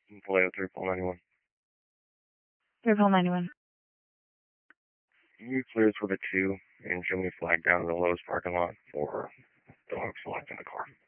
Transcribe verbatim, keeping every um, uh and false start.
Vallejo three Paul ninety-one. three Paul ninety-one. You clear for the two and show me flag down in the Lowe's parking lot for the Hooks Select in the car.